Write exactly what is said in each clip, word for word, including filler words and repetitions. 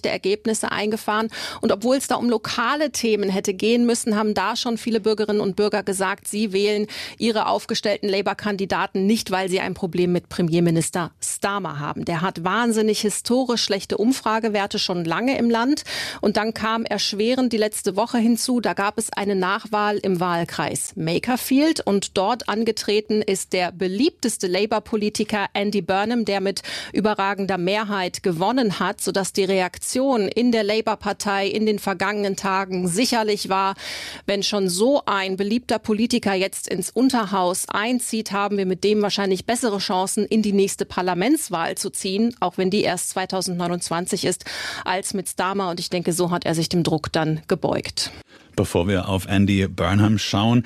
schlechte Ergebnisse eingefahren. Und obwohl es da um lokale Themen hätte gehen müssen, haben da schon viele Bürgerinnen und Bürger gesagt, sie wählen ihre aufgestellten Labour-Kandidaten nicht, weil sie ein Problem mit Premierminister Starmer haben. Der hat wahnsinnig historisch schlechte Umfragewerte schon lange im Land. Und dann kam erschwerend die letzte Woche hinzu. Da gab es eine Nachwahl im Wahlkreis Makerfield. Und dort angetreten ist der beliebteste Labour-Politiker Andy Burnham, der mit überragender Mehrheit gewonnen hat, sodass die Reaktion in der Labour-Partei in den vergangenen Tagen sicherlich war, wenn schon so ein beliebter Politiker jetzt ins Unterhaus einzieht, haben wir mit dem wahrscheinlich bessere Chancen, in die nächste Parlamentswahl zu ziehen, auch wenn die erst zweitausendneunundzwanzig ist, als mit Starmer. Und ich denke, so hat er sich dem Druck dann gebeugt. Bevor wir auf Andy Burnham schauen,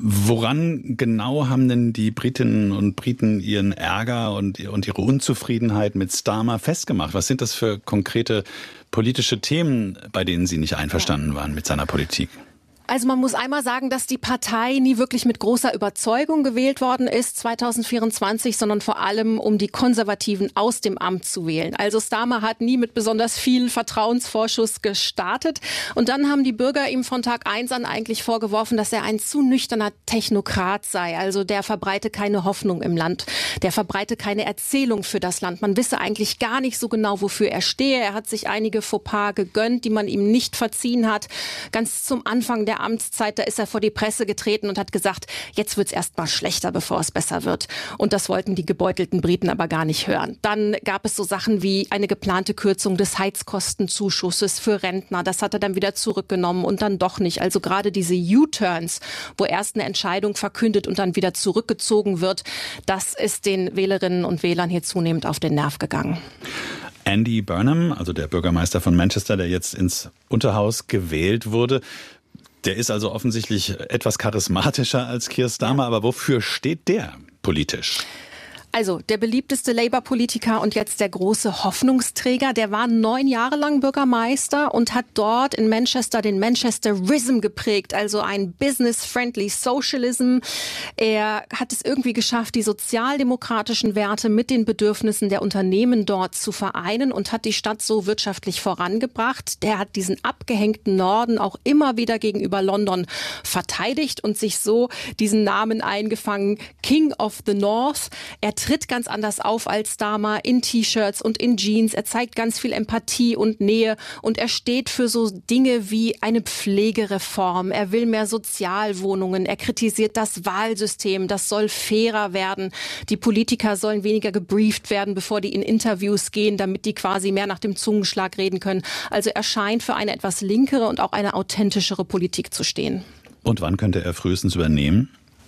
woran genau haben denn die Britinnen und Briten ihren Ärger und, und ihre Unzufriedenheit mit Starmer festgemacht? Was sind das für konkrete politische Themen, bei denen Sie nicht einverstanden waren mit seiner Politik? Also man muss einmal sagen, dass die Partei nie wirklich mit großer Überzeugung gewählt worden ist zweitausendvierundzwanzig, sondern vor allem, um die Konservativen aus dem Amt zu wählen. Also Starmer hat nie mit besonders viel Vertrauensvorschuss gestartet. Und dann haben die Bürger ihm von Tag eins an eigentlich vorgeworfen, dass er ein zu nüchterner Technokrat sei. Also der verbreite keine Hoffnung im Land, der verbreite keine Erzählung für das Land. Man wisse eigentlich gar nicht so genau, wofür er stehe. Er hat sich einige Fauxpas gegönnt, die man ihm nicht verziehen hat. Ganz zum Anfang der Amtszeit, da ist er vor die Presse getreten und hat gesagt, jetzt wird's erst mal schlechter, bevor es besser wird. Und das wollten die gebeutelten Briten aber gar nicht hören. Dann gab es so Sachen wie eine geplante Kürzung des Heizkostenzuschusses für Rentner. Das hat er dann wieder zurückgenommen und dann doch nicht. Also gerade diese U-Turns, wo erst eine Entscheidung verkündet und dann wieder zurückgezogen wird, das ist den Wählerinnen und Wählern hier zunehmend auf den Nerv gegangen. Andy Burnham, also der Bürgermeister von Manchester, der jetzt ins Unterhaus gewählt wurde, der ist also offensichtlich etwas charismatischer als Keir Starmer, aber wofür steht der politisch? Also der beliebteste Labour-Politiker und jetzt der große Hoffnungsträger, der war neun Jahre lang Bürgermeister und hat dort in Manchester den Manchesterism geprägt, also ein business-friendly Socialism. Er hat es irgendwie geschafft, die sozialdemokratischen Werte mit den Bedürfnissen der Unternehmen dort zu vereinen und hat die Stadt so wirtschaftlich vorangebracht. Der hat diesen abgehängten Norden auch immer wieder gegenüber London verteidigt und sich so diesen Namen eingefangen, King of the North. Er tritt ganz anders auf als Starmer in T-Shirts und in Jeans. Er zeigt ganz viel Empathie und Nähe und er steht für so Dinge wie eine Pflegereform. Er will mehr Sozialwohnungen. Er kritisiert das Wahlsystem. Das soll fairer werden. Die Politiker sollen weniger gebrieft werden, bevor die in Interviews gehen, damit die quasi mehr nach dem Zungenschlag reden können. Also er scheint für eine etwas linkere und auch eine authentischere Politik zu stehen. Und wann könnte er frühestens übernehmen?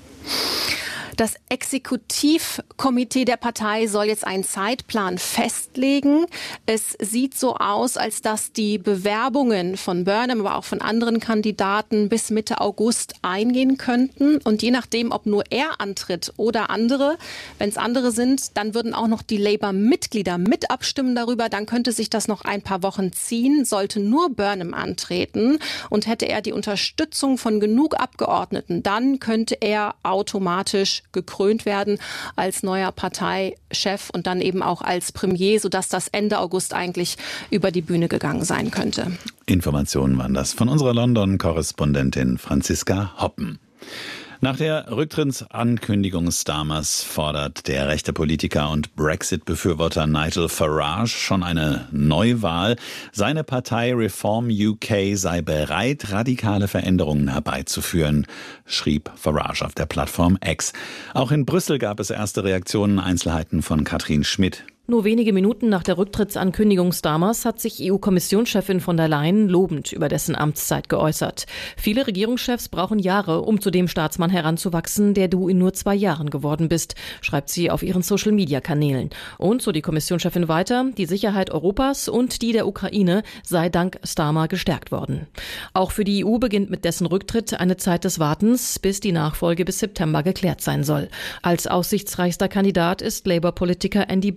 Das Exekutivkomitee der Partei soll jetzt einen Zeitplan festlegen. Es sieht so aus, als dass die Bewerbungen von Burnham, aber auch von anderen Kandidaten bis Mitte August eingehen könnten. Und je nachdem, ob nur er antritt oder andere, wenn es andere sind, dann würden auch noch die Labour-Mitglieder mit abstimmen darüber. Dann könnte sich das noch ein paar Wochen ziehen. Sollte nur Burnham antreten und hätte er die Unterstützung von genug Abgeordneten, dann könnte er automatisch gekrönt werden als neuer Parteichef und dann eben auch als Premier, sodass das Ende August eigentlich über die Bühne gegangen sein könnte. Informationen waren das von unserer London-Korrespondentin Franziska Hoppen. Nach der Rücktrittsankündigung Starmers fordert der rechte Politiker und Brexit-Befürworter Nigel Farage schon eine Neuwahl. Seine Partei Reform U K sei bereit, radikale Veränderungen herbeizuführen, schrieb Farage auf der Plattform X. Auch in Brüssel gab es erste Reaktionen, Einzelheiten von Katrin Schmidt. Nur wenige Minuten nach der Rücktrittsankündigung Starmers hat sich E U-Kommissionschefin von der Leyen lobend über dessen Amtszeit geäußert. Viele Regierungschefs brauchen Jahre, um zu dem Staatsmann heranzuwachsen, der du in nur zwei Jahren geworden bist, schreibt sie auf ihren Social-Media-Kanälen. Und so die Kommissionschefin weiter, die Sicherheit Europas und die der Ukraine sei dank Starmer gestärkt worden. Auch für die E U beginnt mit dessen Rücktritt eine Zeit des Wartens, bis die Nachfolge bis September geklärt sein soll. Als aussichtsreichster Kandidat ist Labour-Politiker Andy Burnham im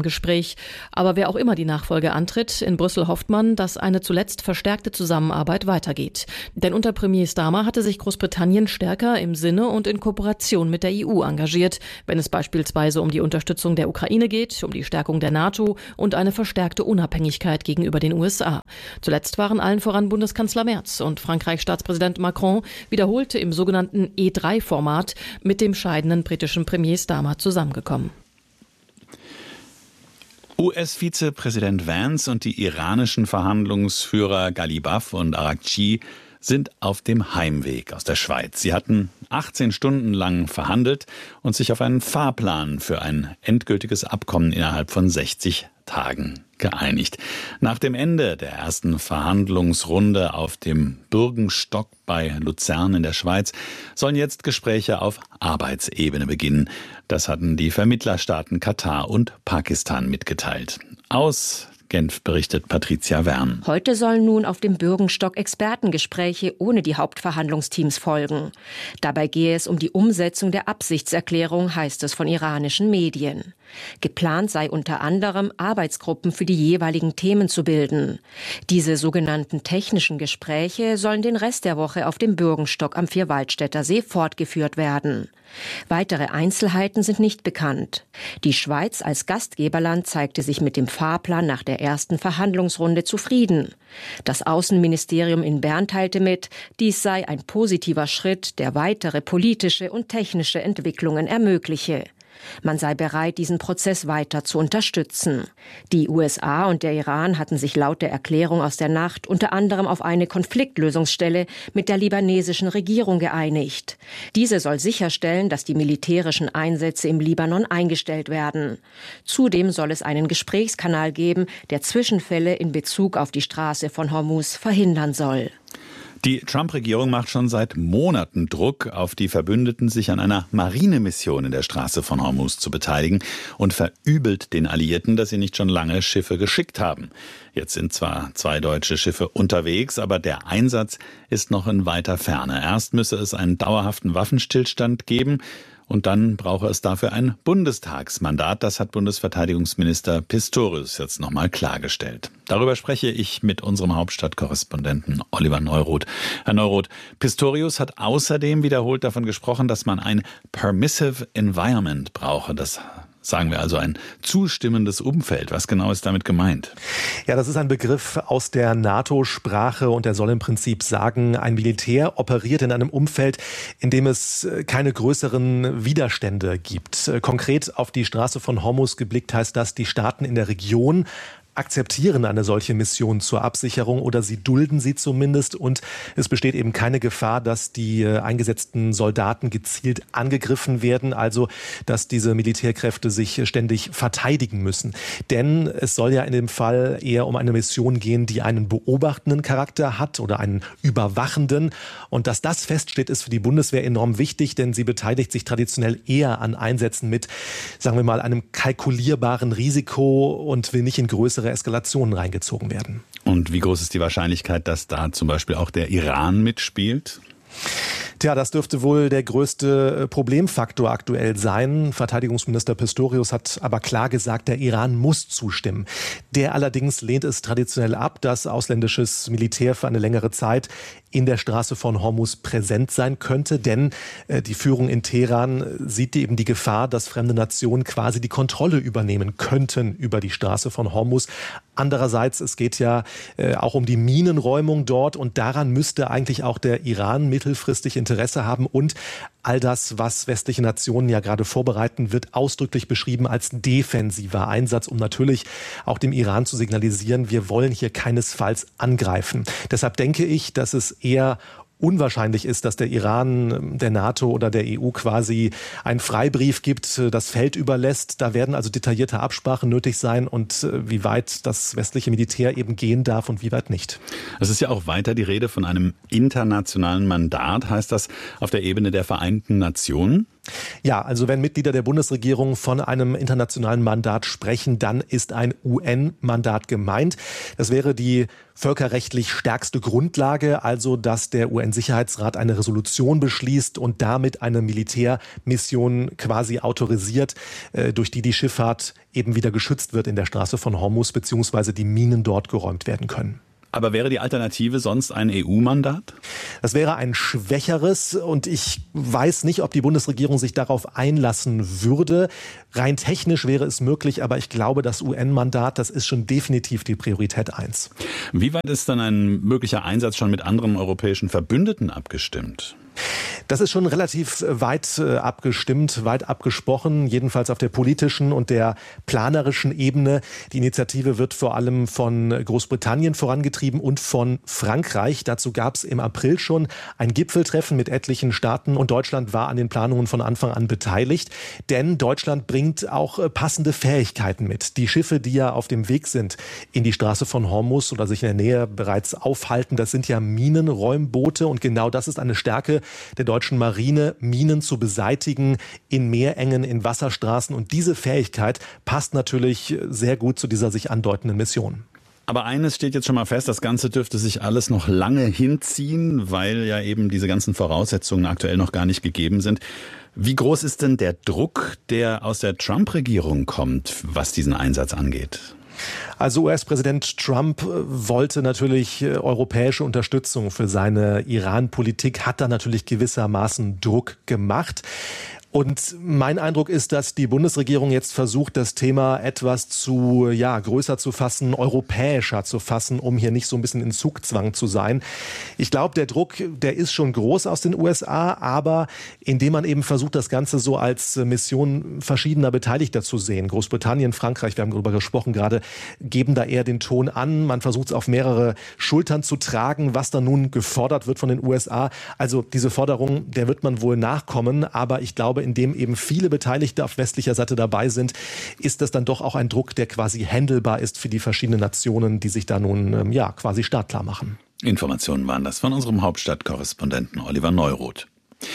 Gespräch. Aber wer auch immer die Nachfolge antritt, in Brüssel hofft man, dass eine zuletzt verstärkte Zusammenarbeit weitergeht. Denn unter Premier Starmer hatte sich Großbritannien stärker im Sinne und in Kooperation mit der E U engagiert, wenn es beispielsweise um die Unterstützung der Ukraine geht, um die Stärkung der NATO und eine verstärkte Unabhängigkeit gegenüber den U S A. Zuletzt waren allen voran Bundeskanzler Merz und Frankreichs Staatspräsident Macron wiederholte im sogenannten E drei Format mit dem scheidenden britischen Premier Starmer zusammengekommen. U S-Vizepräsident Vance und die iranischen Verhandlungsführer Ghalibaf und Araghchi sind auf dem Heimweg aus der Schweiz. Sie hatten achtzehn Stunden lang verhandelt und sich auf einen Fahrplan für ein endgültiges Abkommen innerhalb von sechzig Tagen geeinigt. Nach dem Ende der ersten Verhandlungsrunde auf dem Bürgenstock bei Luzern in der Schweiz sollen jetzt Gespräche auf Arbeitsebene beginnen. Das hatten die Vermittlerstaaten Katar und Pakistan mitgeteilt. Aus Genf berichtet Patricia Wern. Heute sollen nun auf dem Bürgenstock Expertengespräche ohne die Hauptverhandlungsteams folgen. Dabei gehe es um die Umsetzung der Absichtserklärung, heißt es von iranischen Medien. Geplant sei unter anderem, Arbeitsgruppen für die jeweiligen Themen zu bilden. Diese sogenannten technischen Gespräche sollen den Rest der Woche auf dem Bürgenstock am Vierwaldstätter See fortgeführt werden. Weitere Einzelheiten sind nicht bekannt. Die Schweiz als Gastgeberland zeigte sich mit dem Fahrplan nach der ersten Verhandlungsrunde zufrieden. Das Außenministerium in Bern teilte mit, dies sei ein positiver Schritt, der weitere politische und technische Entwicklungen ermögliche. Man sei bereit, diesen Prozess weiter zu unterstützen. Die U S A und der Iran hatten sich laut der Erklärung aus der Nacht unter anderem auf eine Konfliktlösungsstelle mit der libanesischen Regierung geeinigt. Diese soll sicherstellen, dass die militärischen Einsätze im Libanon eingestellt werden. Zudem soll es einen Gesprächskanal geben, der Zwischenfälle in Bezug auf die Straße von Hormuz verhindern soll. Die Trump-Regierung macht schon seit Monaten Druck auf die Verbündeten, sich an einer Marinemission in der Straße von Hormuz zu beteiligen und verübelt den Alliierten, dass sie nicht schon lange Schiffe geschickt haben. Jetzt sind zwar zwei deutsche Schiffe unterwegs, aber der Einsatz ist noch in weiter Ferne. Erst müsse es einen dauerhaften Waffenstillstand geben. Und dann brauche es dafür ein Bundestagsmandat. Das hat Bundesverteidigungsminister Pistorius jetzt nochmal klargestellt. Darüber spreche ich mit unserem Hauptstadtkorrespondenten Oliver Neuroth. Herr Neuroth, Pistorius hat außerdem wiederholt davon gesprochen, dass man ein permissive environment brauche. Das sagen wir also ein zustimmendes Umfeld. Was genau ist damit gemeint? Ja, das ist ein Begriff aus der NATO-Sprache und der soll im Prinzip sagen, ein Militär operiert in einem Umfeld, in dem es keine größeren Widerstände gibt. Konkret auf die Straße von Hormuz geblickt heißt das, die Staaten in der Region akzeptieren eine solche Mission zur Absicherung oder sie dulden sie zumindest und es besteht eben keine Gefahr, dass die eingesetzten Soldaten gezielt angegriffen werden, also dass diese Militärkräfte sich ständig verteidigen müssen. Denn es soll ja in dem Fall eher um eine Mission gehen, die einen beobachtenden Charakter hat oder einen überwachenden und dass das feststeht, ist für die Bundeswehr enorm wichtig, denn sie beteiligt sich traditionell eher an Einsätzen mit, sagen wir mal, einem kalkulierbaren Risiko und will nicht in größere Eskalationen reingezogen werden. Und wie groß ist die Wahrscheinlichkeit, dass da zum Beispiel auch der Iran mitspielt? Tja, das dürfte wohl der größte Problemfaktor aktuell sein. Verteidigungsminister Pistorius hat aber klar gesagt, der Iran muss zustimmen. Der allerdings lehnt es traditionell ab, dass ausländisches Militär für eine längere Zeit in der Straße von Hormuz präsent sein könnte, denn äh, die Führung in Teheran sieht eben die Gefahr, dass fremde Nationen quasi die Kontrolle übernehmen könnten über die Straße von Hormuz. Andererseits, es geht ja äh, auch um die Minenräumung dort und daran müsste eigentlich auch der Iran mittelfristig Interesse haben und all das, was westliche Nationen ja gerade vorbereiten, wird ausdrücklich beschrieben als defensiver Einsatz, um natürlich auch dem Iran zu signalisieren, wir wollen hier keinesfalls angreifen. Deshalb denke ich, dass es eher unwahrscheinlich ist, dass der Iran der NATO oder der E U quasi einen Freibrief gibt, das Feld überlässt. Da werden also detaillierte Absprachen nötig sein und wie weit das westliche Militär eben gehen darf und wie weit nicht. Es ist ja auch weiter die Rede von einem internationalen Mandat. Heißt das auf der Ebene der Vereinten Nationen? Ja, also wenn Mitglieder der Bundesregierung von einem internationalen Mandat sprechen, dann ist ein U N-Mandat gemeint. Das wäre die völkerrechtlich stärkste Grundlage, also dass der U N-Sicherheitsrat eine Resolution beschließt und damit eine Militärmission quasi autorisiert, durch die die Schifffahrt eben wieder geschützt wird in der Straße von Hormuz, beziehungsweise die Minen dort geräumt werden können. Aber wäre die Alternative sonst ein E U-Mandat? Das wäre ein schwächeres und ich weiß nicht, ob die Bundesregierung sich darauf einlassen würde. Rein technisch wäre es möglich, aber ich glaube, das U N-Mandat, das ist schon definitiv die Priorität eins. Wie weit ist dann ein möglicher Einsatz schon mit anderen europäischen Verbündeten abgestimmt? Das ist schon relativ weit äh, abgestimmt, weit abgesprochen, jedenfalls auf der politischen und der planerischen Ebene. Die Initiative wird vor allem von Großbritannien vorangetrieben und von Frankreich. Dazu gab es im April schon ein Gipfeltreffen mit etlichen Staaten und Deutschland war an den Planungen von Anfang an beteiligt. Denn Deutschland bringt auch äh, passende Fähigkeiten mit. Die Schiffe, die ja auf dem Weg sind in die Straße von Hormuz oder sich in der Nähe bereits aufhalten, das sind ja Minenräumboote und genau das ist eine Stärke der deutschen Marine, Minen zu beseitigen in Meerengen, in Wasserstraßen. Und diese Fähigkeit passt natürlich sehr gut zu dieser sich andeutenden Mission. Aber eines steht jetzt schon mal fest, das Ganze dürfte sich alles noch lange hinziehen, weil ja eben diese ganzen Voraussetzungen aktuell noch gar nicht gegeben sind. Wie groß ist denn der Druck, der aus der Trump-Regierung kommt, was diesen Einsatz angeht? Also U S-Präsident Trump wollte natürlich europäische Unterstützung für seine Iran-Politik, hat da natürlich gewissermaßen Druck gemacht. Und mein Eindruck ist, dass die Bundesregierung jetzt versucht, das Thema etwas zu, ja, größer zu fassen, europäischer zu fassen, um hier nicht so ein bisschen in Zugzwang zu sein. Ich glaube, der Druck, der ist schon groß aus den U S A, aber indem man eben versucht, das Ganze so als Mission verschiedener Beteiligter zu sehen. Großbritannien, Frankreich, wir haben darüber gesprochen gerade, geben da eher den Ton an. Man versucht es auf mehrere Schultern zu tragen, was da nun gefordert wird von den U S A. Also diese Forderung, der wird man wohl nachkommen, aber ich glaube, in dem eben viele Beteiligte auf westlicher Seite dabei sind, ist das dann doch auch ein Druck, der quasi handelbar ist für die verschiedenen Nationen, die sich da nun ja quasi startklar machen. Informationen waren das von unserem Hauptstadtkorrespondenten Oliver Neuroth.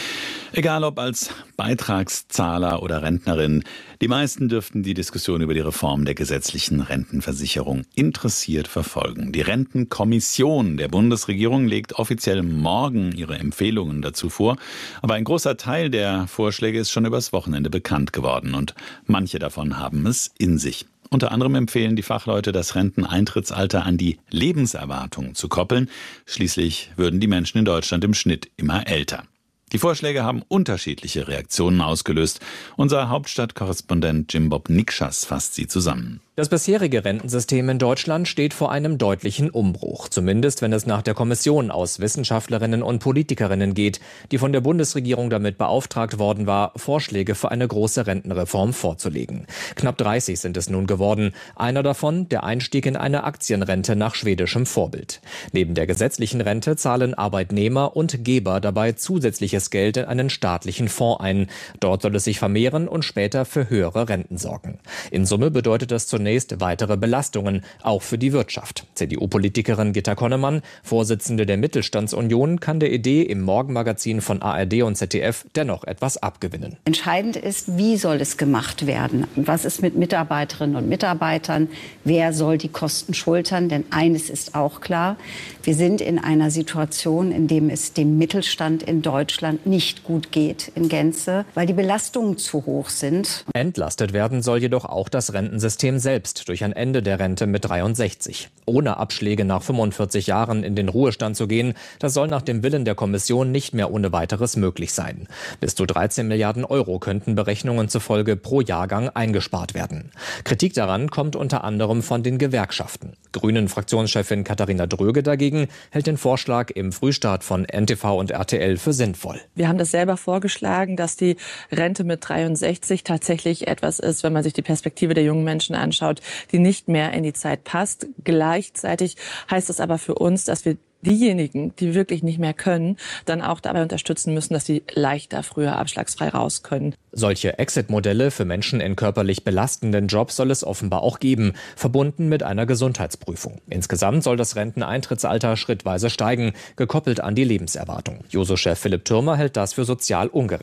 Egal ob als Beitragszahler oder Rentnerin, die meisten dürften die Diskussion über die Reform der gesetzlichen Rentenversicherung interessiert verfolgen. Die Rentenkommission der Bundesregierung legt offiziell morgen ihre Empfehlungen dazu vor. Aber ein großer Teil der Vorschläge ist schon übers Wochenende bekannt geworden und manche davon haben es in sich. Unter anderem empfehlen die Fachleute, das Renteneintrittsalter an die Lebenserwartung zu koppeln. Schließlich würden die Menschen in Deutschland im Schnitt immer älter. Die Vorschläge haben unterschiedliche Reaktionen ausgelöst. Unser Hauptstadtkorrespondent Jim Bob Nikschas fasst sie zusammen. Das bisherige Rentensystem in Deutschland steht vor einem deutlichen Umbruch, zumindest wenn es nach der Kommission aus Wissenschaftlerinnen und Politikerinnen geht, die von der Bundesregierung damit beauftragt worden war, Vorschläge für eine große Rentenreform vorzulegen. Knapp dreißig sind es nun geworden, einer davon der Einstieg in eine Aktienrente nach schwedischem Vorbild. Neben der gesetzlichen Rente zahlen Arbeitnehmer und Geber dabei zusätzliches Geld in einen staatlichen Fonds ein. Dort soll es sich vermehren und später für höhere Renten sorgen. In Summe bedeutet das zunächst weitere Belastungen, auch für die Wirtschaft. C D U-Politikerin Gitta Konnemann, Vorsitzende der Mittelstandsunion, kann der Idee im Morgenmagazin von A R D und Z D F dennoch etwas abgewinnen. Entscheidend ist, wie soll es gemacht werden? Was ist mit Mitarbeiterinnen und Mitarbeitern? Wer soll die Kosten schultern? Denn eines ist auch klar, wir sind in einer Situation, in der es dem Mittelstand in Deutschland nicht gut geht in Gänze, weil die Belastungen zu hoch sind. Entlastet werden soll jedoch auch das Rentensystem selbst durch ein Ende der Rente mit dreiundsechzig. Ohne Abschläge nach fünfundvierzig Jahren in den Ruhestand zu gehen, das soll nach dem Willen der Kommission nicht mehr ohne weiteres möglich sein. Bis zu dreizehn Milliarden Euro könnten Berechnungen zufolge pro Jahrgang eingespart werden. Kritik daran kommt unter anderem von den Gewerkschaften. Grünen-Fraktionschefin Katharina Dröge dagegen hält den Vorschlag im Frühstart von N T V und R T L für sinnvoll. Wir haben das selber vorgeschlagen, dass die Rente mit dreiundsechzig tatsächlich etwas ist, wenn man sich die Perspektive der jungen Menschen anschaut, die nicht mehr in die Zeit passt. Gleichzeitig heißt es aber für uns, dass wir diejenigen, die wirklich nicht mehr können, dann auch dabei unterstützen müssen, dass sie leichter, früher abschlagsfrei raus können. Solche Exit-Modelle für Menschen in körperlich belastenden Jobs soll es offenbar auch geben, verbunden mit einer Gesundheitsprüfung. Insgesamt soll das Renteneintrittsalter schrittweise steigen, gekoppelt an die Lebenserwartung. Juso-Chef Philipp Türmer hält das für sozial ungerecht.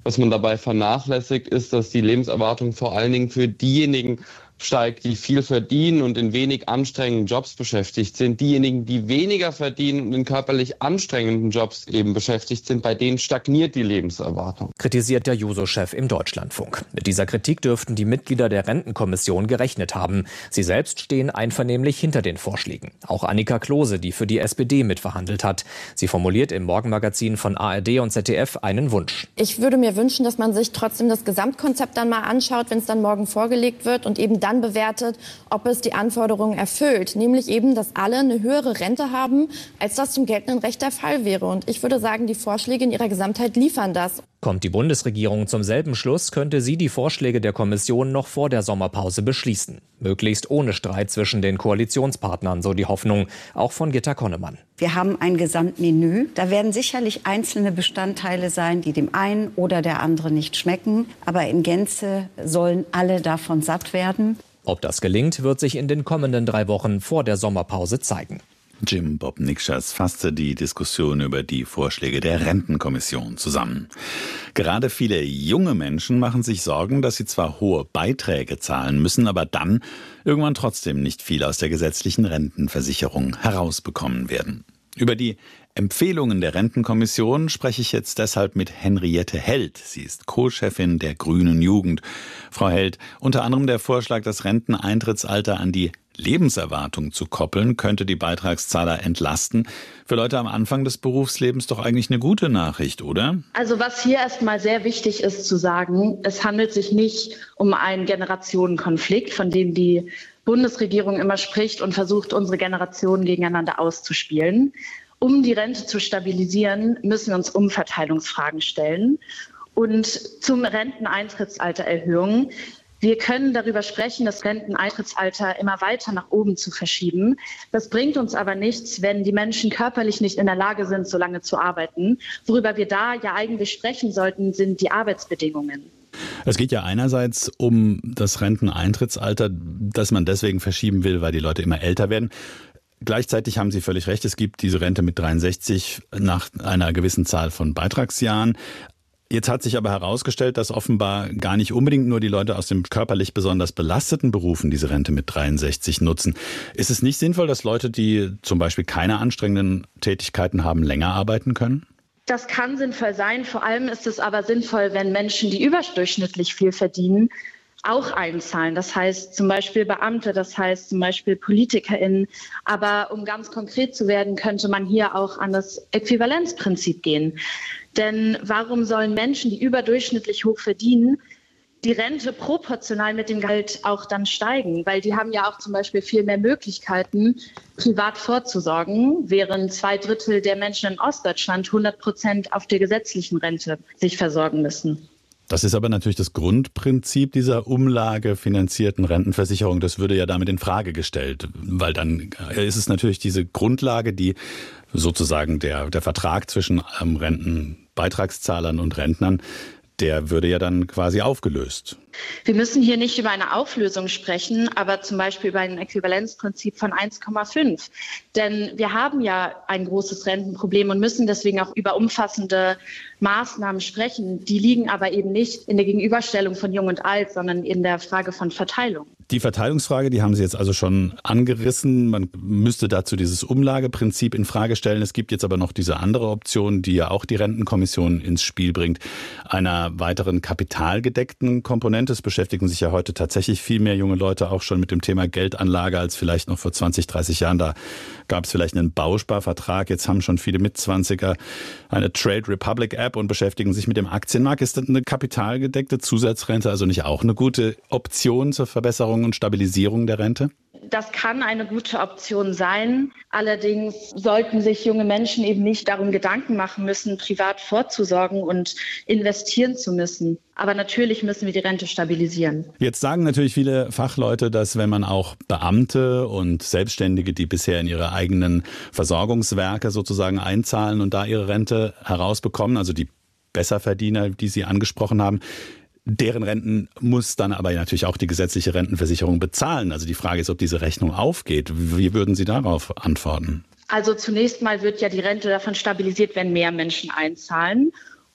Was man dabei vernachlässigt, ist, dass die Lebenserwartung vor allen Dingen für diejenigen steigt, die viel verdienen und in wenig anstrengenden Jobs beschäftigt sind. Diejenigen, die weniger verdienen und in körperlich anstrengenden Jobs eben beschäftigt sind, bei denen stagniert die Lebenserwartung. Kritisiert der Juso-Chef im Deutschlandfunk. Mit dieser Kritik dürften die Mitglieder der Rentenkommission gerechnet haben. Sie selbst stehen einvernehmlich hinter den Vorschlägen. Auch Annika Klose, die für die S P D mitverhandelt hat. Sie formuliert im Morgenmagazin von A R D und Z D F einen Wunsch. Ich würde mir wünschen, dass man sich trotzdem das Gesamtkonzept dann mal anschaut, wenn es dann morgen vorgelegt wird und eben dann bewertet, ob es die Anforderungen erfüllt. Nämlich eben, dass alle eine höhere Rente haben, als das zum geltenden Recht der Fall wäre. Und ich würde sagen, die Vorschläge in ihrer Gesamtheit liefern das. Kommt die Bundesregierung zum selben Schluss, könnte sie die Vorschläge der Kommission noch vor der Sommerpause beschließen. Möglichst ohne Streit zwischen den Koalitionspartnern, so die Hoffnung, auch von Gitta Konnemann. Wir haben ein Gesamtmenü. Da werden sicherlich einzelne Bestandteile sein, die dem einen oder der anderen nicht schmecken. Aber in Gänze sollen alle davon satt werden. Ob das gelingt, wird sich in den kommenden drei Wochen vor der Sommerpause zeigen. Jim Bob Nikschas fasste die Diskussion über die Vorschläge der Rentenkommission zusammen. Gerade viele junge Menschen machen sich Sorgen, dass sie zwar hohe Beiträge zahlen müssen, aber dann irgendwann trotzdem nicht viel aus der gesetzlichen Rentenversicherung herausbekommen werden. Über die Empfehlungen der Rentenkommission spreche ich jetzt deshalb mit Henriette Held. Sie ist Co-Chefin der Grünen Jugend. Frau Held, unter anderem der Vorschlag, das Renteneintrittsalter an die Lebenserwartung zu koppeln, könnte die Beitragszahler entlasten. Für Leute am Anfang des Berufslebens doch eigentlich eine gute Nachricht, oder? Also was hier erstmal sehr wichtig ist zu sagen, es handelt sich nicht um einen Generationenkonflikt, von dem die Bundesregierung immer spricht und versucht, unsere Generationen gegeneinander auszuspielen. Um die Rente zu stabilisieren, müssen wir uns Umverteilungsfragen stellen. Und zum Renteneintrittsaltererhöhung. Wir können darüber sprechen, das Renteneintrittsalter immer weiter nach oben zu verschieben. Das bringt uns aber nichts, wenn die Menschen körperlich nicht in der Lage sind, so lange zu arbeiten. Worüber wir da ja eigentlich sprechen sollten, sind die Arbeitsbedingungen. Es geht ja einerseits um das Renteneintrittsalter, das man deswegen verschieben will, weil die Leute immer älter werden. Gleichzeitig haben Sie völlig recht, es gibt diese Rente mit dreiundsechzig nach einer gewissen Zahl von Beitragsjahren. Jetzt hat sich aber herausgestellt, dass offenbar gar nicht unbedingt nur die Leute aus den körperlich besonders belasteten Berufen diese Rente mit dreiundsechzig nutzen. Ist es nicht sinnvoll, dass Leute, die zum Beispiel keine anstrengenden Tätigkeiten haben, länger arbeiten können? Das kann sinnvoll sein. Vor allem ist es aber sinnvoll, wenn Menschen, die überdurchschnittlich viel verdienen, auch einzahlen. Das heißt zum Beispiel Beamte, das heißt zum Beispiel PolitikerInnen. Aber um ganz konkret zu werden, könnte man hier auch an das Äquivalenzprinzip gehen. Denn warum sollen Menschen, die überdurchschnittlich hoch verdienen, die Rente proportional mit dem Gehalt auch dann steigen? Weil die haben ja auch zum Beispiel viel mehr Möglichkeiten, privat vorzusorgen, während zwei Drittel der Menschen in Ostdeutschland hundert Prozent auf der gesetzlichen Rente sich versorgen müssen. Das ist aber natürlich das Grundprinzip dieser umlagefinanzierten Rentenversicherung. Das würde ja damit in Frage gestellt, weil dann ist es natürlich diese Grundlage, die sozusagen der, der Vertrag zwischen ähm, Rentenbeitragszahlern und Rentnern, der würde ja dann quasi aufgelöst. Wir müssen hier nicht über eine Auflösung sprechen, aber zum Beispiel über ein Äquivalenzprinzip von eins Komma fünf. Denn wir haben ja ein großes Rentenproblem und müssen deswegen auch über umfassende Maßnahmen sprechen. Die liegen aber eben nicht in der Gegenüberstellung von Jung und Alt, sondern in der Frage von Verteilung. Die Verteilungsfrage, die haben Sie jetzt also schon angerissen. Man müsste dazu dieses Umlageprinzip in Frage stellen. Es gibt jetzt aber noch diese andere Option, die ja auch die Rentenkommission ins Spiel bringt, einer weiteren kapitalgedeckten Komponente. Es beschäftigen sich ja heute tatsächlich viel mehr junge Leute auch schon mit dem Thema Geldanlage als vielleicht noch vor zwanzig, dreißig Jahren. Da gab es vielleicht einen Bausparvertrag. Jetzt haben schon viele Mitzwanziger eine Trade Republic App und beschäftigen sich mit dem Aktienmarkt. Ist das eine kapitalgedeckte Zusatzrente also nicht auch eine gute Option zur Verbesserung und Stabilisierung der Rente? Das kann eine gute Option sein. Allerdings sollten sich junge Menschen eben nicht darum Gedanken machen müssen, privat vorzusorgen und investieren zu müssen. Aber natürlich müssen wir die Rente stabilisieren. Jetzt sagen natürlich viele Fachleute, dass wenn man auch Beamte und Selbstständige, die bisher in ihre eigenen Versorgungswerke sozusagen einzahlen und da ihre Rente herausbekommen, also die Besserverdiener, die Sie angesprochen haben, deren Renten muss dann aber natürlich auch die gesetzliche Rentenversicherung bezahlen. Also die Frage ist, ob diese Rechnung aufgeht. Wie würden Sie darauf antworten? Also zunächst mal wird ja die Rente davon stabilisiert, wenn mehr Menschen einzahlen.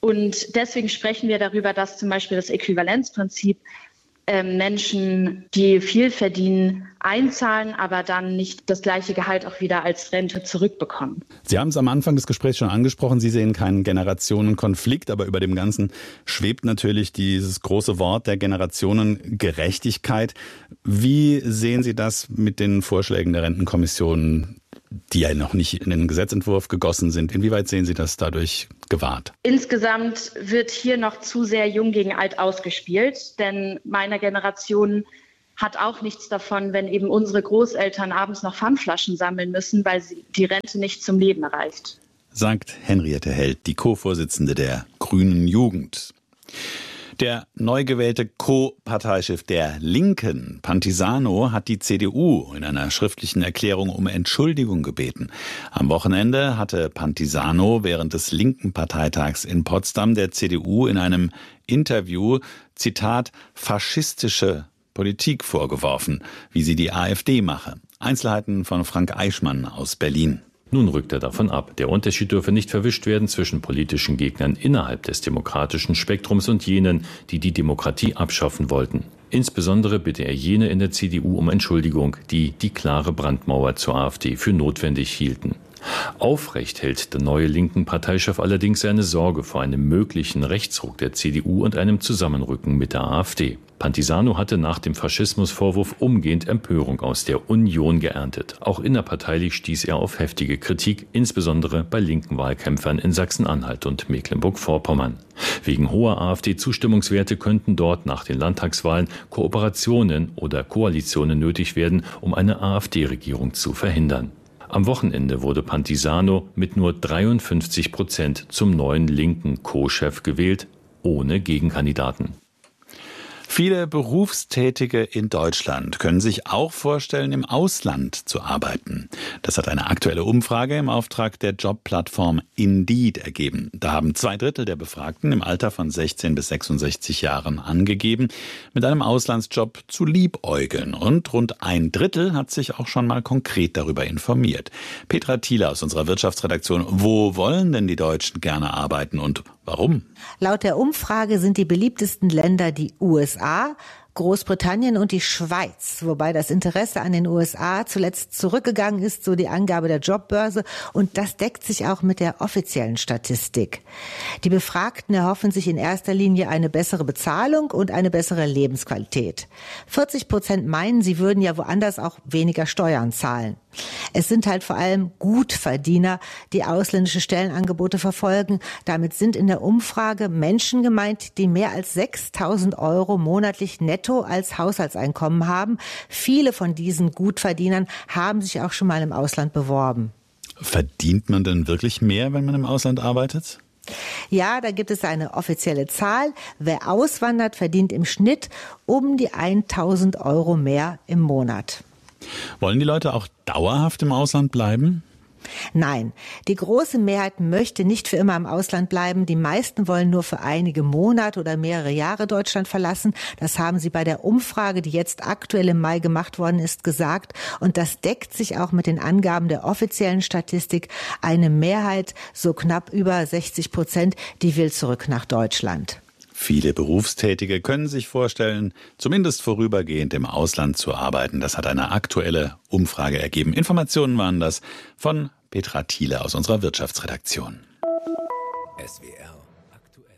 Und deswegen sprechen wir darüber, dass zum Beispiel das Äquivalenzprinzip äh, Menschen, die viel verdienen, einzahlen, aber dann nicht das gleiche Gehalt auch wieder als Rente zurückbekommen. Sie haben es am Anfang des Gesprächs schon angesprochen, Sie sehen keinen Generationenkonflikt, aber über dem Ganzen schwebt natürlich dieses große Wort der Generationengerechtigkeit. Wie sehen Sie das mit den Vorschlägen der Rentenkommission, die ja noch nicht in den Gesetzentwurf gegossen sind? Inwieweit sehen Sie das dadurch gewahrt? Insgesamt wird hier noch zu sehr jung gegen alt ausgespielt, denn meine Generation hat auch nichts davon, wenn eben unsere Großeltern abends noch Pfandflaschen sammeln müssen, weil sie die Rente nicht zum Leben reicht. Sagt Henriette Held, die Co-Vorsitzende der Grünen Jugend. Der neu gewählte Co-Parteichef der Linken, Pantisano, hat die C D U in einer schriftlichen Erklärung um Entschuldigung gebeten. Am Wochenende hatte Pantisano während des linken Parteitags in Potsdam der C D U in einem Interview, Zitat, faschistische Politik vorgeworfen, wie sie die AfD mache. Einzelheiten von Frank Eichmann aus Berlin. Nun rückt er davon ab. Der Unterschied dürfe nicht verwischt werden zwischen politischen Gegnern innerhalb des demokratischen Spektrums und jenen, die die Demokratie abschaffen wollten. Insbesondere bitte er jene in der C D U um Entschuldigung, die die klare Brandmauer zur AfD für notwendig hielten. Aufrecht hält der neue linken Parteichef allerdings seine Sorge vor einem möglichen Rechtsruck der C D U und einem Zusammenrücken mit der AfD. Pantisano hatte nach dem Faschismusvorwurf umgehend Empörung aus der Union geerntet. Auch innerparteilich stieß er auf heftige Kritik, insbesondere bei linken Wahlkämpfern in Sachsen-Anhalt und Mecklenburg-Vorpommern. Wegen hoher AfD-Zustimmungswerte könnten dort nach den Landtagswahlen Kooperationen oder Koalitionen nötig werden, um eine AfD-Regierung zu verhindern. Am Wochenende wurde Pantisano mit nur dreiundfünfzig Prozent zum neuen linken Co-Chef gewählt, ohne Gegenkandidaten. Viele Berufstätige in Deutschland können sich auch vorstellen, im Ausland zu arbeiten. Das hat eine aktuelle Umfrage im Auftrag der Jobplattform Indeed ergeben. Da haben zwei Drittel der Befragten im Alter von sechzehn bis sechsundsechzig Jahren angegeben, mit einem Auslandsjob zu liebäugeln. Und rund ein Drittel hat sich auch schon mal konkret darüber informiert. Petra Thiele aus unserer Wirtschaftsredaktion. Wo wollen denn die Deutschen gerne arbeiten und warum? Laut der Umfrage sind die beliebtesten Länder die U S A, Großbritannien und die Schweiz, wobei das Interesse an den U S A zuletzt zurückgegangen ist, so die Angabe der Jobbörse, und das deckt sich auch mit der offiziellen Statistik. Die Befragten erhoffen sich in erster Linie eine bessere Bezahlung und eine bessere Lebensqualität. vierzig Prozent meinen, sie würden ja woanders auch weniger Steuern zahlen. Es sind halt vor allem Gutverdiener, die ausländische Stellenangebote verfolgen. Damit sind in der Umfrage Menschen gemeint, die mehr als sechstausend Euro monatlich netto als Haushaltseinkommen haben. Viele von diesen Gutverdienern haben sich auch schon mal im Ausland beworben. Verdient man denn wirklich mehr, wenn man im Ausland arbeitet? Ja, da gibt es eine offizielle Zahl. Wer auswandert, verdient im Schnitt um die tausend Euro mehr im Monat. Wollen die Leute auch dauerhaft im Ausland bleiben? Nein, die große Mehrheit möchte nicht für immer im Ausland bleiben. Die meisten wollen nur für einige Monate oder mehrere Jahre Deutschland verlassen. Das haben sie bei der Umfrage, die jetzt aktuell im Mai gemacht worden ist, gesagt. Und das deckt sich auch mit den Angaben der offiziellen Statistik. Eine Mehrheit, so knapp über sechzig Prozent, die will zurück nach Deutschland. Viele Berufstätige können sich vorstellen, zumindest vorübergehend im Ausland zu arbeiten. Das hat eine aktuelle Umfrage ergeben. Informationen waren das von Petra Thiele aus unserer Wirtschaftsredaktion. S W R aktuell.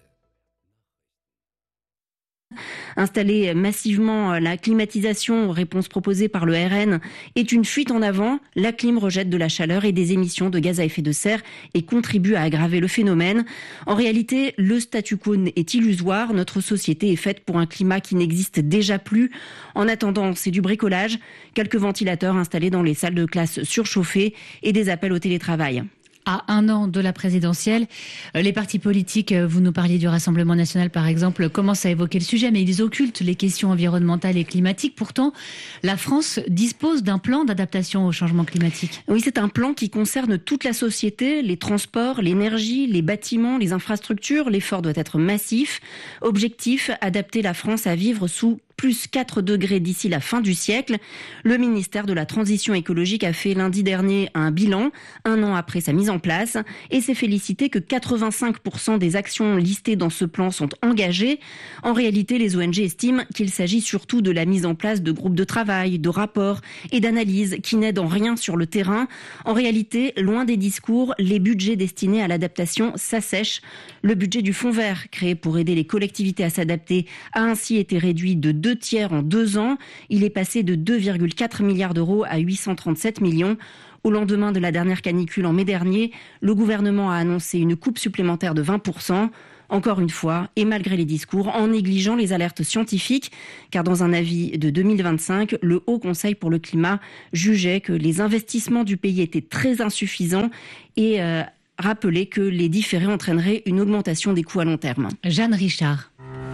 Installer massivement la climatisation, réponse proposée par le R N, est une fuite en avant. La clim rejette de la chaleur et des émissions de gaz à effet de serre et contribue à aggraver le phénomène. En réalité, le statu quo est illusoire. Notre société est faite pour un climat qui n'existe déjà plus. En attendant, c'est du bricolage, quelques ventilateurs installés dans les salles de classe surchauffées et des appels au télétravail. À un an de la présidentielle, les partis politiques, vous nous parliez du Rassemblement national par exemple, commencent à évoquer le sujet, mais ils occultent les questions environnementales et climatiques. Pourtant, la France dispose d'un plan d'adaptation au changement climatique. Oui, c'est un plan qui concerne toute la société, les transports, l'énergie, les bâtiments, les infrastructures. L'effort doit être massif. Objectif, adapter la France à vivre sous plus quatre degrés d'ici la fin du siècle. Le ministère de la Transition écologique a fait lundi dernier un bilan, un an après sa mise en place, et s'est félicité que quatre-vingt-cinq pour cent des actions listées dans ce plan sont engagées. En réalité, les O N G estiment qu'il s'agit surtout de la mise en place de groupes de travail, de rapports et d'analyses qui n'aident en rien sur le terrain. En réalité, loin des discours, les budgets destinés à l'adaptation s'assèchent. Le budget du Fonds vert, créé pour aider les collectivités à s'adapter, a ainsi été réduit de deux tiers en deux ans. Il est passé de deux virgule quatre milliards d'euros à huit cent trente-sept millions. Au lendemain de la dernière canicule en mai dernier, le gouvernement a annoncé une coupe supplémentaire de vingt pour cent. Encore une fois, et malgré les discours, en négligeant les alertes scientifiques, car dans un avis de deux mille vingt-cinq, le Haut Conseil pour le climat jugeait que les investissements du pays étaient très insuffisants et euh, rappelait que les différés entraîneraient une augmentation des coûts à long terme. Jeanne Richard.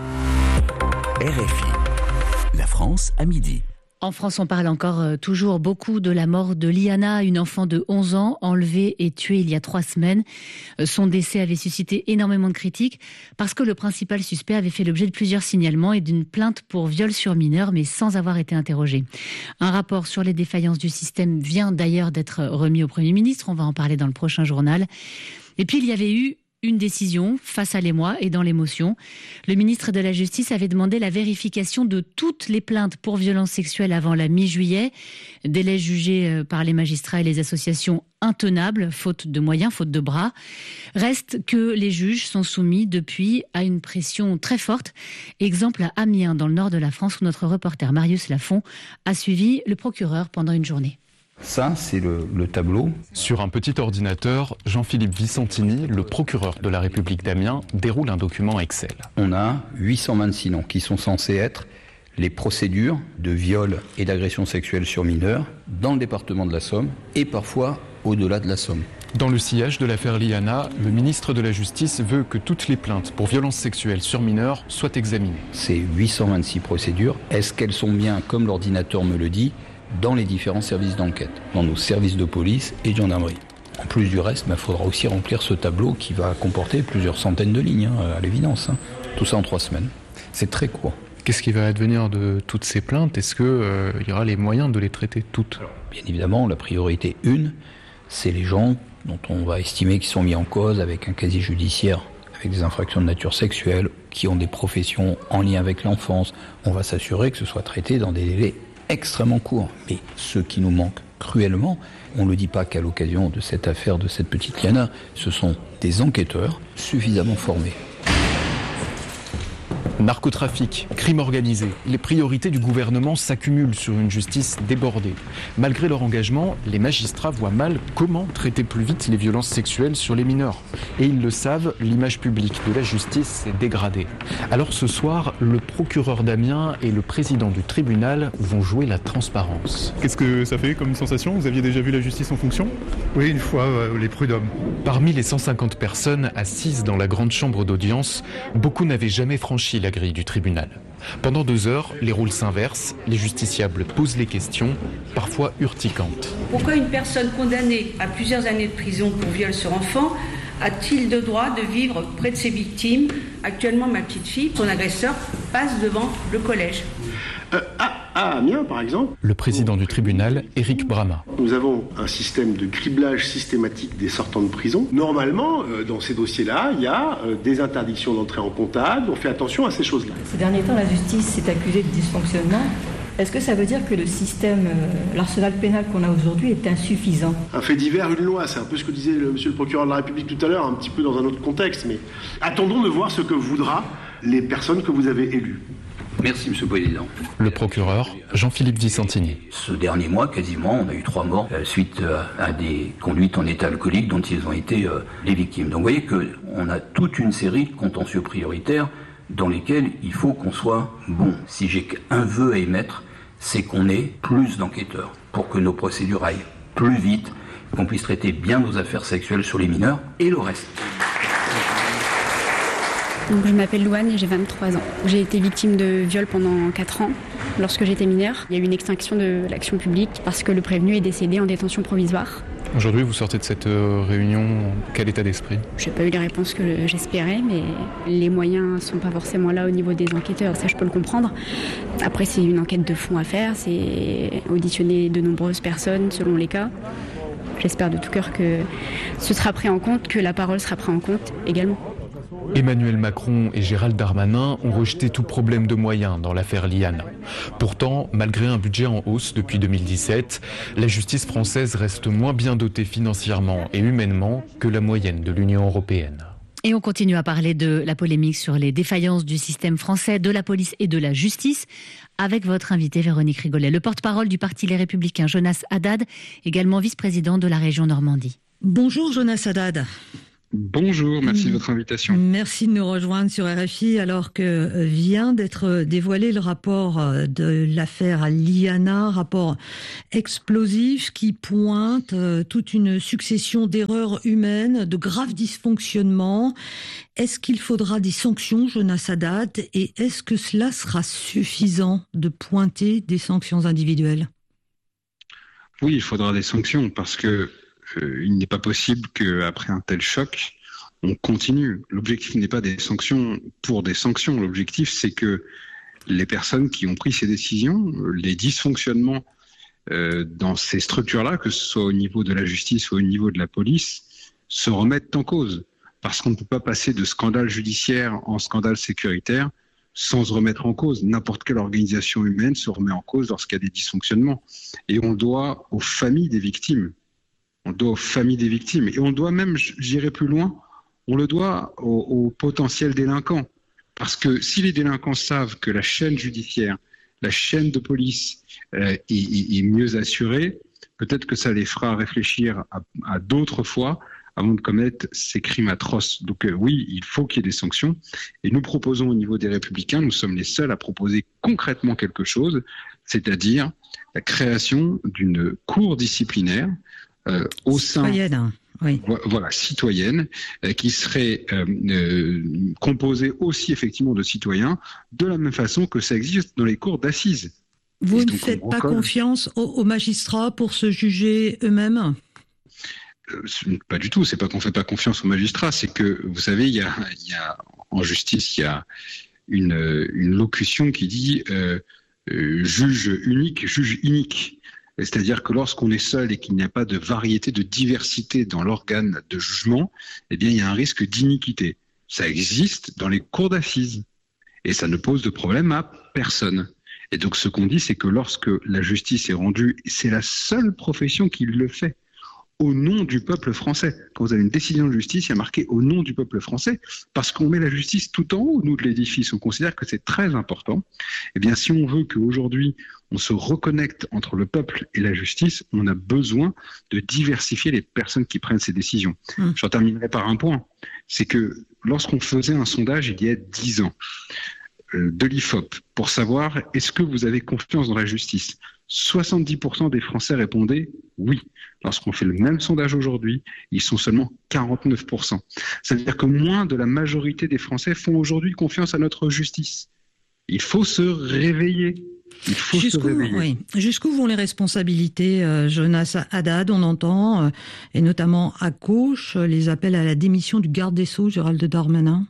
R F I. La France à midi. En France, on parle encore euh, toujours beaucoup de la mort de Liana, une enfant de onze ans enlevée et tuée il y a trois semaines. Euh, son décès avait suscité énormément de critiques parce que le principal suspect avait fait l'objet de plusieurs signalements et d'une plainte pour viol sur mineur, mais sans avoir été interrogé. Un rapport sur les défaillances du système vient d'ailleurs d'être remis au Premier ministre. On va en parler dans le prochain journal. Et puis, il y avait eu une décision face à l'émoi et dans l'émotion. Le ministre de la Justice avait demandé la vérification de toutes les plaintes pour violences sexuelles avant la mi-juillet. Délai jugé par les magistrats et les associations intenable, faute de moyens, faute de bras. Reste que les juges sont soumis depuis à une pression très forte. Exemple à Amiens, dans le nord de la France, où notre reporter Marius Lafont a suivi le procureur pendant une journée. Ça, c'est le, le tableau. Sur un petit ordinateur, Jean-Philippe Vicentini, le procureur de la République d'Amiens, déroule un document Excel. On a huit cent vingt-six noms qui sont censés être les procédures de viol et d'agression sexuelle sur mineurs dans le département de la Somme et parfois au-delà de la Somme. Dans le sillage de l'affaire Liana, le ministre de la Justice veut que toutes les plaintes pour violences sexuelles sur mineurs soient examinées. Ces huit cent vingt-six procédures, est-ce qu'elles sont bien, comme l'ordinateur me le dit, dans les différents services d'enquête, dans nos services de police et de gendarmerie. En plus du reste, il bah, faudra aussi remplir ce tableau qui va comporter plusieurs centaines de lignes, hein, à l'évidence. Hein. Tout ça en trois semaines. C'est très court. Qu'est-ce qui va advenir de toutes ces plaintes ? Est-ce qu'il euh, y aura les moyens de les traiter toutes ? Alors, bien évidemment, la priorité une, c'est les gens dont on va estimer qu'ils sont mis en cause avec un casier judiciaire, avec des infractions de nature sexuelle, qui ont des professions en lien avec l'enfance. On va s'assurer que ce soit traité dans des délais extrêmement court. Mais ce qui nous manque cruellement, on ne le dit pas qu'à l'occasion de cette affaire de cette petite Liana, ce sont des enquêteurs suffisamment formés. Narcotrafic, crime organisé, les priorités du gouvernement s'accumulent sur une justice débordée. Malgré leur engagement, les magistrats voient mal comment traiter plus vite les violences sexuelles sur les mineurs. Et ils le savent, l'image publique de la justice s'est dégradée. Alors ce soir, le procureur d'Amiens et le président du tribunal vont jouer la transparence. Qu'est-ce que ça fait comme sensation ? Vous aviez déjà vu la justice en fonction ? Oui, une fois, euh, les prud'hommes. Parmi les cent cinquante personnes assises dans la grande chambre d'audience, beaucoup n'avaient jamais franchi la grille du tribunal. Pendant deux heures, les rôles s'inversent, les justiciables posent les questions, parfois urticantes. Pourquoi une personne condamnée à plusieurs années de prison pour viol sur enfant a-t-il le droit de vivre près de ses victimes ? Actuellement, ma petite fille, son agresseur, passe devant le collège. Euh, à, à Amiens, par exemple. Le président du tribunal, Éric Brama. Nous avons un système de criblage systématique des sortants de prison. Normalement, euh, dans ces dossiers-là, il y a euh, des interdictions d'entrée en comptable. On fait attention à ces choses-là. Ces derniers temps, la justice s'est accusée de dysfonctionnement. Est-ce que ça veut dire que le système, euh, l'arsenal pénal qu'on a aujourd'hui est insuffisant ? Un fait divers, une loi, c'est un peu ce que disait le, monsieur le procureur de la République tout à l'heure, un petit peu dans un autre contexte. Mais attendons de voir ce que voudra les personnes que vous avez élues. Merci, Monsieur le Président. Le procureur, Jean-Philippe Vicentini. Ce dernier mois, quasiment, on a eu trois morts euh, suite euh, à des conduites en état alcoolique dont ils ont été euh, les victimes. Donc vous voyez qu'on a toute une série de contentieux prioritaires dans lesquels il faut qu'on soit bon. Si j'ai qu'un vœu à émettre, c'est qu'on ait plus d'enquêteurs pour que nos procédures aillent plus vite, qu'on puisse traiter bien nos affaires sexuelles sur les mineurs et le reste. Donc, je m'appelle Louane et j'ai vingt-trois ans. J'ai été victime de viol pendant quatre ans lorsque j'étais mineure. Il y a eu une extinction de l'action publique parce que le prévenu est décédé en détention provisoire. Aujourd'hui, vous sortez de cette réunion, quel état d'esprit ? J'ai pas eu les réponses que j'espérais, mais les moyens sont pas forcément là au niveau des enquêteurs, ça je peux le comprendre. Après, c'est une enquête de fond à faire, c'est auditionner de nombreuses personnes selon les cas. J'espère de tout cœur que ce sera pris en compte, que la parole sera prise en compte également. Emmanuel Macron et Gérald Darmanin ont rejeté tout problème de moyens dans l'affaire Liane. Pourtant, malgré un budget en hausse depuis deux mille dix-sept, la justice française reste moins bien dotée financièrement et humainement que la moyenne de l'Union européenne. Et on continue à parler de la polémique sur les défaillances du système français, de la police et de la justice, avec votre invité Véronique Rigolet, le porte-parole du Parti Les Républicains, Jonas Haddad, également vice-président de la région Normandie. Bonjour Jonas Haddad. Bonjour, merci de votre invitation. Merci de nous rejoindre sur R F I alors que vient d'être dévoilé le rapport de l'affaire Liana, rapport explosif qui pointe toute une succession d'erreurs humaines, de graves dysfonctionnements. Est-ce qu'il faudra des sanctions, Jonas Haddad, et est-ce que cela sera suffisant de pointer des sanctions individuelles ? Oui, il faudra des sanctions parce que Euh, il n'est pas possible qu'après un tel choc, on continue. L'objectif n'est pas des sanctions pour des sanctions. L'objectif, c'est que les personnes qui ont pris ces décisions, les dysfonctionnements euh, dans ces structures-là, que ce soit au niveau de la justice ou au niveau de la police, se remettent en cause. Parce qu'on ne peut pas passer de scandale judiciaire en scandale sécuritaire sans se remettre en cause. N'importe quelle organisation humaine se remet en cause lorsqu'il y a des dysfonctionnements. Et on doit aux familles des victimes. On doit aux familles des victimes. Et on doit même, j'irai plus loin, on le doit aux, aux potentiels délinquants. Parce que si les délinquants savent que la chaîne judiciaire, la chaîne de police euh, est, est, est mieux assurée, peut-être que ça les fera réfléchir à, à d'autres fois avant de commettre ces crimes atroces. Donc euh, oui, il faut qu'il y ait des sanctions. Et nous proposons au niveau des Républicains, nous sommes les seuls à proposer concrètement quelque chose, c'est-à-dire la création d'une cour disciplinaire Euh, au sein, citoyenne, oui. voilà, citoyenne, euh, qui serait euh, euh, composée aussi effectivement de citoyens, de la même façon que ça existe dans les cours d'assises. Vous Et ne donc, faites pas recolle... confiance aux, aux magistrats pour se juger eux-mêmes ? euh, Pas du tout. C'est pas qu'on fait pas confiance aux magistrats, c'est que vous savez, il y a, il y a en justice, il y a une, une locution qui dit euh, euh, juge unique, juge inique. C'est-à-dire que lorsqu'on est seul et qu'il n'y a pas de variété, de diversité dans l'organe de jugement, eh bien, il y a un risque d'iniquité. Ça existe dans les cours d'assises et ça ne pose de problème à personne. Et donc, ce qu'on dit, c'est que lorsque la justice est rendue, c'est la seule profession qui le fait, au nom du peuple français. Quand vous avez une décision de justice, il y a marqué au nom du peuple français, parce qu'on met la justice tout en haut, nous, de l'édifice. On considère que c'est très important. Eh bien, si on veut qu'aujourd'hui, on se reconnecte entre le peuple et la justice, on a besoin de diversifier les personnes qui prennent ces décisions. Mmh. J'en terminerai par un point. C'est que lorsqu'on faisait un sondage il y a dix ans, euh, de l'I F O P, pour savoir est-ce que vous avez confiance dans la justice, soixante-dix pour cent des Français répondaient oui. Lorsqu'on fait le même sondage aujourd'hui, ils sont seulement quarante-neuf pour cent. Ça veut dire que moins de la majorité des Français font aujourd'hui confiance à notre justice. Il faut se réveiller. Il faut Jusqu'où, se réveiller. Oui. Jusqu'où vont les responsabilités, euh, Jonas Haddad? On entend, euh, et notamment à gauche, les appels à la démission du garde des Sceaux, Gérald Darmanin.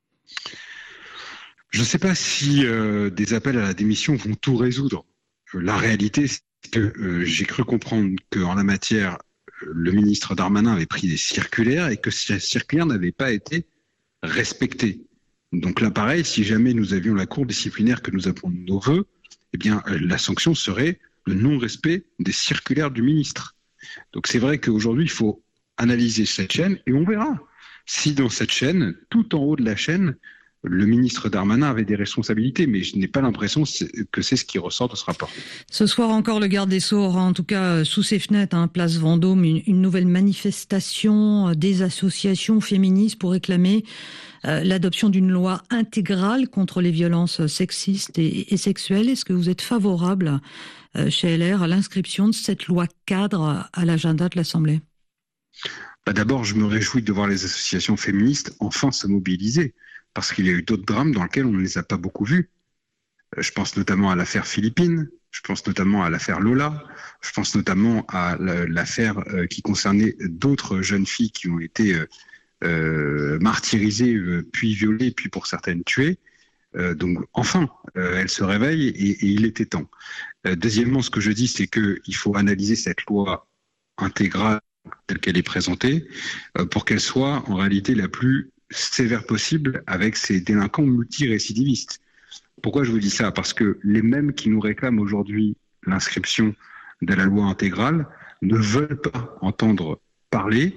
Je ne sais pas si euh, des appels à la démission vont tout résoudre. La réalité, c'est que euh, j'ai cru comprendre qu'en la matière, le ministre Darmanin avait pris des circulaires et que ces circulaires n'avaient pas été respectées. Donc là, pareil, si jamais nous avions la cour disciplinaire que nous appelons de nos voeux, eh bien, la sanction serait le non-respect des circulaires du ministre. Donc c'est vrai qu'aujourd'hui, il faut analyser cette chaîne et on verra si dans cette chaîne, tout en haut de la chaîne, le ministre Darmanin avait des responsabilités, mais je n'ai pas l'impression que c'est ce qui ressort de ce rapport. Ce soir encore, le garde des Sceaux aura en tout cas sous ses fenêtres, hein, place Vendôme, une, une nouvelle manifestation des associations féministes pour réclamer euh, l'adoption d'une loi intégrale contre les violences sexistes et, et sexuelles. Est-ce que vous êtes favorable euh, chez L R à l'inscription de cette loi cadre à l'agenda de l'Assemblée ? Bah d'abord, je me réjouis de voir les associations féministes enfin se mobiliser. Parce qu'il y a eu d'autres drames dans lesquels on ne les a pas beaucoup vus. Je pense notamment à l'affaire Philippines, Je pense notamment à l'affaire Lola. Je pense notamment à l'affaire euh, qui concernait d'autres jeunes filles qui ont été euh, euh, martyrisées, euh, puis violées, puis pour certaines tuées. Euh, donc enfin, euh, elle se réveille et, et il était temps. Euh, deuxièmement, ce que je dis, c'est qu'il faut analyser cette loi intégrale telle qu'elle est présentée euh, pour qu'elle soit en réalité la plus sévère possible avec ces délinquants multirécidivistes. Pourquoi je vous dis ça? Parce que les mêmes qui nous réclament aujourd'hui l'inscription de la loi intégrale ne veulent pas entendre parler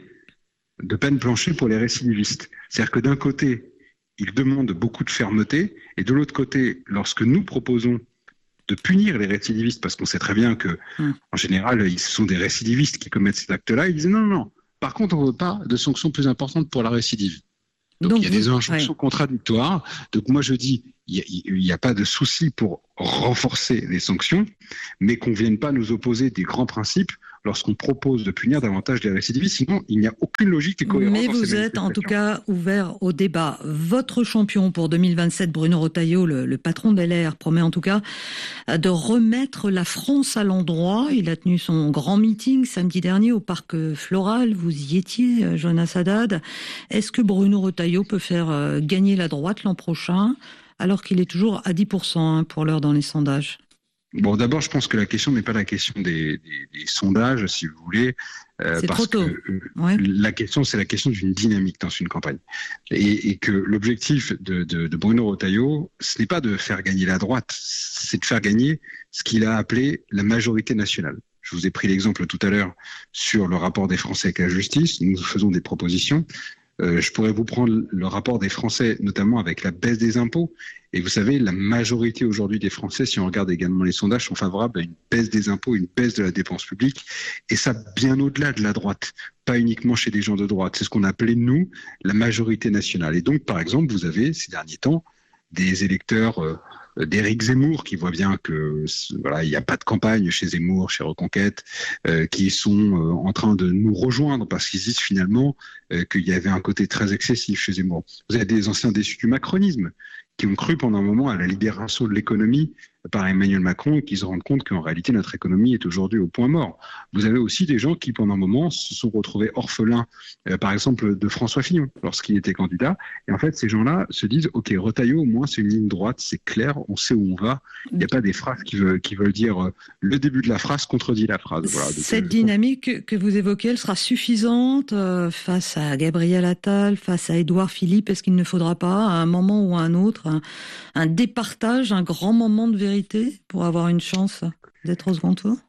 de peine planchée pour les récidivistes. C'est-à-dire que d'un côté, ils demandent beaucoup de fermeté, et de l'autre côté, lorsque nous proposons de punir les récidivistes, parce qu'on sait très bien que, mmh. en général, ce sont des récidivistes qui commettent cet acte-là, ils disent non, non, non. Par contre, on ne veut pas de sanctions plus importantes pour la récidive. Donc, Donc il y a vous, des injonctions ouais. contradictoires. Donc moi, je dis, il n'y a, a pas de souci pour renforcer les sanctions, mais qu'on ne vienne pas nous opposer des grands principes lorsqu'on propose de punir davantage les récidivistes, sinon il n'y a aucune logique et cohérence. Mais vous êtes en tout cas ouvert au débat. Votre champion pour deux mille vingt-sept, Bruno Retailleau, le, le patron d'L R, promet en tout cas de remettre la France à l'endroit. Il a tenu son grand meeting samedi dernier au Parc Floral. Vous y étiez, Jonas Haddad. Est-ce que Bruno Retailleau peut faire gagner la droite l'an prochain, alors qu'il est toujours à dix pour cent hein, pour l'heure dans les sondages? Bon, d'abord, je pense que la question n'est pas la question des, des, des sondages, si vous voulez. Euh, c'est parce trop tôt. Que, euh, ouais. La question, c'est la question d'une dynamique dans une campagne. Et, et que l'objectif de, de, de Bruno Retailleau, ce n'est pas de faire gagner la droite, c'est de faire gagner ce qu'il a appelé la majorité nationale. Je vous ai pris l'exemple tout à l'heure sur le rapport des Français avec la justice. Nous faisons des propositions. Euh, je pourrais vous prendre le rapport des Français, notamment avec la baisse des impôts. Et vous savez, la majorité aujourd'hui des Français, si on regarde également les sondages, sont favorables à une baisse des impôts, une baisse de la dépense publique. Et ça, bien au-delà de la droite, pas uniquement chez des gens de droite. C'est ce qu'on appelait, nous, la majorité nationale. Et donc, par exemple, vous avez, ces derniers temps, des électeurs euh, d'Éric Zemmour qui voient bien que voilà, il n'y a pas de campagne chez Zemmour, chez Reconquête, euh, qui sont euh, en train de nous rejoindre parce qu'ils disent finalement euh, qu'il y avait un côté très excessif chez Zemmour. Vous avez des anciens déçus du macronisme qui ont cru pendant un moment à la libération de l'économie par Emmanuel Macron et qui se rendent compte qu'en réalité notre économie est aujourd'hui au point mort. Vous avez aussi des gens qui pendant un moment se sont retrouvés orphelins, euh, par exemple de François Fillon lorsqu'il était candidat. Et en fait ces gens-là se disent ok, Retailleau au moins c'est une ligne droite, c'est clair, on sait où on va. Il n'y a pas des phrases qui veulent, qui veulent dire euh, le début de la phrase contredit la phrase. Voilà. Donc, Cette euh, dynamique que vous évoquez, elle sera suffisante euh, face à Gabriel Attal, face à Édouard Philippe. Est-ce qu'il ne faudra pas à un moment ou à un autre un, un départage, un grand moment de vérité pour avoir une chance d'être au second tour?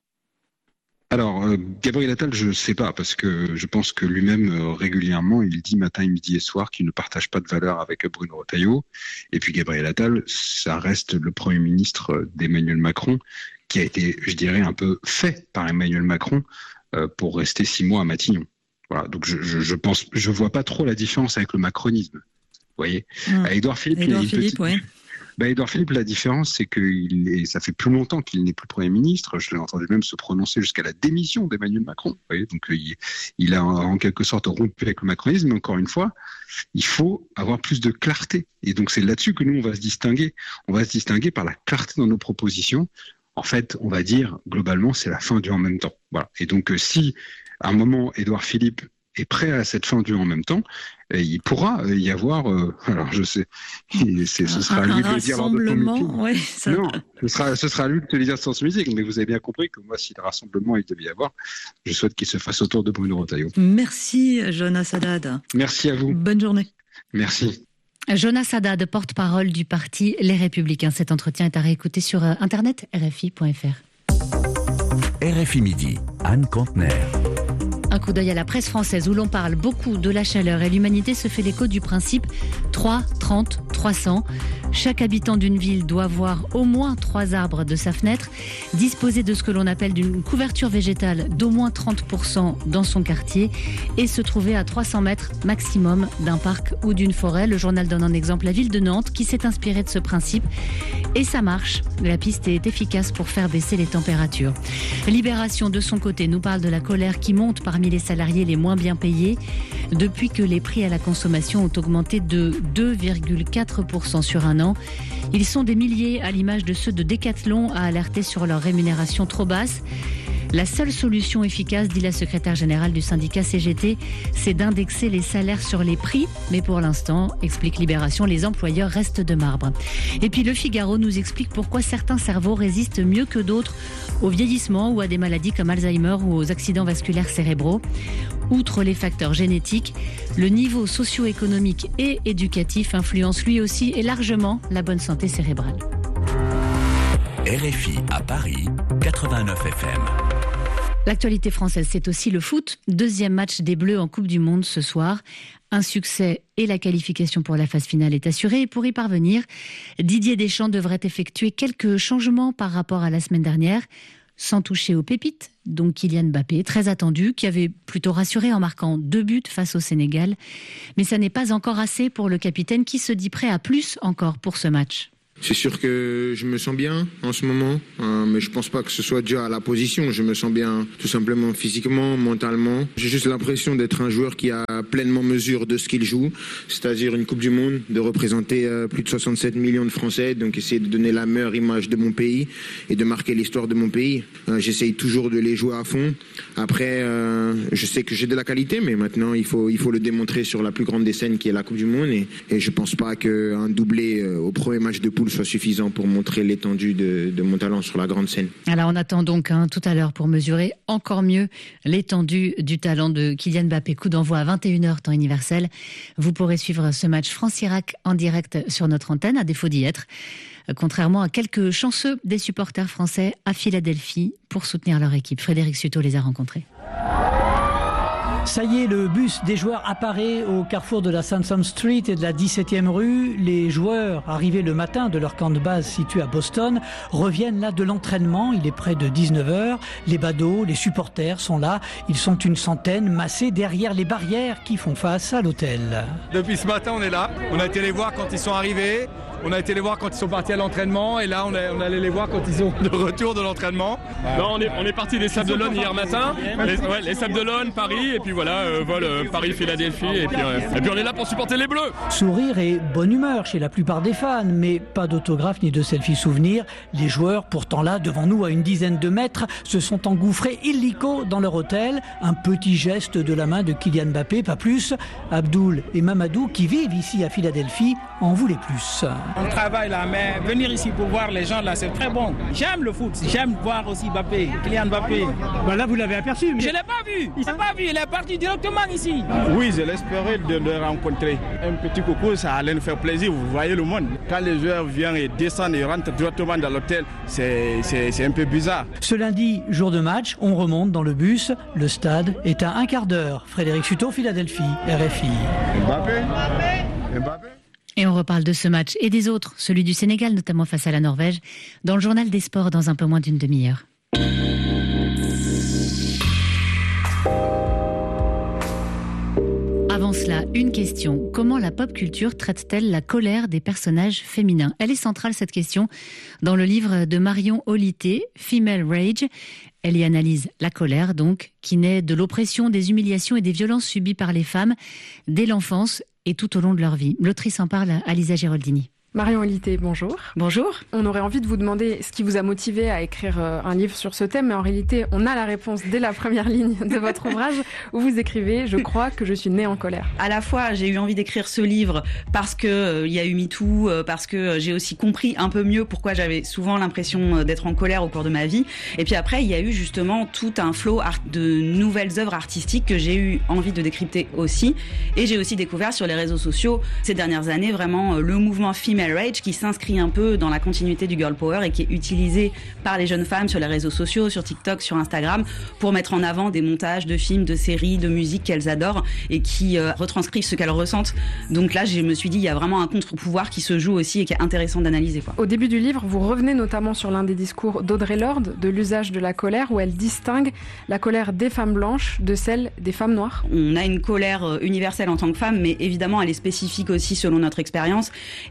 Alors, euh, Gabriel Attal, je ne sais pas, parce que je pense que lui-même, euh, régulièrement, il dit matin, midi et soir qu'il ne partage pas de valeurs avec Bruno Retailleau. Et puis Gabriel Attal, ça reste le Premier ministre d'Emmanuel Macron, qui a été, je dirais, un peu fait par Emmanuel Macron euh, pour rester six mois à Matignon. Voilà, donc je, je, je pense, je vois pas trop la différence avec le macronisme. Vous voyez, mmh. Édouard Philippe, Édouard il y a une Philippe, petite... oui. Ben, Édouard Philippe, la différence, c'est que il est, ça fait plus longtemps qu'il n'est plus Premier ministre. Je l'ai entendu même se prononcer jusqu'à la démission d'Emmanuel Macron. Vous voyez, donc il, il a en quelque sorte rompu avec le macronisme. Mais encore une fois, il faut avoir plus de clarté. Et donc c'est là-dessus que nous, on va se distinguer. On va se distinguer par la clarté dans nos propositions. En fait, on va dire, globalement, c'est la fin du en même temps. Voilà. Et donc si, à un moment, Édouard Philippe est prêt à cette fin du en même temps, et il pourra y avoir, euh, alors je sais, c'est, ce sera à lui de le dire lors de son meeting. Ouais, ça... Non, ce sera, ce sera à lui de te le dire sur son meeting, mais vous avez bien compris que moi, si le rassemblement il devait y avoir, je souhaite qu'il se fasse autour de Bruno Retailleau. Merci Jonas Haddad. Merci à vous. Bonne journée. Merci. Jonas Haddad, porte-parole du parti Les Républicains. Cet entretien est à réécouter sur internet r f i point f r. R F I Midi, Anne Contener. Un coup d'œil à la presse française où l'on parle beaucoup de la chaleur et l'humanité se fait l'écho du principe trois, trente, trois cents. Chaque habitant d'une ville doit voir au moins trois arbres de sa fenêtre, disposer de ce que l'on appelle d'une couverture végétale d'au moins trente pour cent dans son quartier et se trouver à trois cents mètres maximum d'un parc ou d'une forêt. Le journal donne un exemple, la ville de Nantes, qui s'est inspirée de ce principe Et ça marche. La piste est efficace pour faire baisser les températures. Libération, de son côté, nous parle de la colère qui monte parmi les salariés les moins bien payés depuis que les prix à la consommation ont augmenté de deux virgule quatre pour cent sur un an. Ils sont des milliers, à l'image de ceux de Decathlon, à alerter sur leur rémunération trop basse. La seule solution efficace, dit la secrétaire générale du syndicat C G T, c'est d'indexer les salaires sur les prix. Mais pour l'instant, explique Libération, les employeurs restent de marbre. Et puis Le Figaro nous explique pourquoi certains cerveaux résistent mieux que d'autres au vieillissement ou à des maladies comme Alzheimer ou aux accidents vasculaires cérébraux. Outre les facteurs génétiques, le niveau socio-économique et éducatif influence lui aussi et largement la bonne santé cérébrale. R F I à Paris, quatre-vingt-neuf F M. L'actualité française, c'est aussi le foot. Deuxième match des Bleus en Coupe du Monde ce soir. Un succès et la qualification pour la phase finale est assurée. Et pour y parvenir, Didier Deschamps devrait effectuer quelques changements par rapport à la semaine dernière, sans toucher aux pépites. Donc Kylian Mbappé, très attendu, qui avait plutôt rassuré en marquant deux buts face au Sénégal. Mais ça n'est pas encore assez pour le capitaine qui se dit prêt à plus encore pour ce match. C'est sûr que je me sens bien en ce moment, hein, mais je pense pas que ce soit dû à la position. Je me sens bien tout simplement physiquement, mentalement. J'ai juste l'impression d'être un joueur qui a pleinement mesure de ce qu'il joue, c'est-à-dire une Coupe du Monde, de représenter euh, plus de soixante-sept millions de Français, donc essayer de donner la meilleure image de mon pays et de marquer l'histoire de mon pays. Euh, j'essaye toujours de les jouer à fond. Après, euh, je sais que j'ai de la qualité, mais maintenant il faut, il faut le démontrer sur la plus grande des scènes qui est la Coupe du Monde, et, et je pense pas qu'un doublé euh, au premier match de poule soit suffisant pour montrer l'étendue de, de mon talent sur la grande scène. Alors on attend donc hein, tout à l'heure pour mesurer encore mieux l'étendue du talent de Kylian Mbappé. Coup d'envoi à vingt et une heures temps universel. Vous pourrez suivre ce match France-Irak en direct sur notre antenne, à défaut d'y être. Contrairement à quelques chanceux des supporters français à Philadelphie pour soutenir leur équipe. Frédéric Suto les a rencontrés. Ça y est, le bus des joueurs apparaît au carrefour de la Sansom Street et de la dix-septième rue. Les joueurs, arrivés le matin de leur camp de base situé à Boston, reviennent là de l'entraînement. Il est près de dix-neuf heures. Les badauds, les supporters sont là. Ils sont une centaine massés derrière les barrières qui font face à l'hôtel. Depuis ce matin, on est là. On a été les voir quand ils sont arrivés. On a été les voir quand ils sont partis à l'entraînement, et là on, est, on allait les voir quand ils sont de retour de l'entraînement. Non, on est, on est parti des Sables d'Olonne hier matin, les, ouais, les Sables d'Olonne, Paris, et puis voilà, euh, vol euh, Paris-Philadelphie, et puis, euh, et puis on est là pour supporter les Bleus. Sourire et bonne humeur chez la plupart des fans, mais pas d'autographe ni de selfie souvenir. Les joueurs, pourtant là, devant nous à une dizaine de mètres, se sont engouffrés illico dans leur hôtel. Un petit geste de la main de Kylian Mbappé, pas plus. Abdoul et Mamadou, qui vivent ici à Philadelphie, en voulaient plus. On travaille là, mais venir ici pour voir les gens là, c'est très bon. J'aime le foot, j'aime voir aussi Mbappé, Kylian Mbappé. Bah là, vous l'avez aperçu. Mais... Je ne l'ai pas vu, il s'est pas vu, il est parti directement ici. Oui, je l'espérais de le rencontrer. Un petit coucou, ça allait nous faire plaisir, vous voyez le monde. Quand les joueurs viennent et descendent et rentrent directement dans l'hôtel, c'est, c'est, c'est un peu bizarre. Ce lundi, jour de match, on remonte dans le bus. Le stade est à un quart d'heure. Frédéric Suto, Philadelphie, R F I. Mbappé, Mbappé, Mbappé. Et on reparle de ce match et des autres, celui du Sénégal notamment face à la Norvège, dans le journal des sports dans un peu moins d'une demi-heure. Avant cela, une question. Comment la pop culture traite-t-elle la colère des personnages féminins ? Elle est centrale, cette question, dans le livre de Marion Olité, Female Rage. Elle y analyse la colère, donc, qui naît de l'oppression, des humiliations et des violences subies par les femmes dès l'enfance et tout au long de leur vie. L'autrice en parle à Lisa Giraldini. Marion Olité, bonjour. Bonjour. On aurait envie de vous demander ce qui vous a motivé à écrire un livre sur ce thème, mais en réalité, on a la réponse dès la première ligne de votre ouvrage, où vous écrivez « Je crois que je suis née en colère ». À la fois, j'ai eu envie d'écrire ce livre parce qu'il euh, y a eu MeToo, euh, parce que j'ai aussi compris un peu mieux pourquoi j'avais souvent l'impression d'être en colère au cours de ma vie. Et puis après, il y a eu justement tout un flot art- de nouvelles œuvres artistiques que j'ai eu envie de décrypter aussi. Et j'ai aussi découvert sur les réseaux sociaux ces dernières années vraiment euh, le mouvement Female Rage qui s'inscrit un peu dans la continuité du girl power et qui est utilisé par les jeunes femmes sur les réseaux sociaux, sur TikTok, sur Instagram, pour mettre en avant des montages de films, de séries, de musique qu'elles adorent et qui euh, retranscrivent ce qu'elles ressentent. Donc là, je me suis dit, il y a vraiment un contre-pouvoir qui se joue aussi et qui est intéressant d'analyser, quoi. Au début du livre, vous revenez notamment sur l'un des discours d'Audre Lorde, de l'usage de la colère, où elle distingue la colère des femmes blanches de celle des femmes noires. On a une colère universelle en tant que femme, mais évidemment, elle est spécifique aussi selon notre expérience. Et les